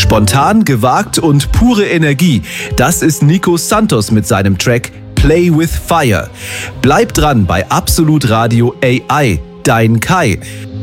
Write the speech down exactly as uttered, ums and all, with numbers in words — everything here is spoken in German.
Spontan, gewagt und pure Energie. Das ist Nico Santos mit seinem Track Play with Fire. Bleib dran bei Absolut Radio A I, dein Kai.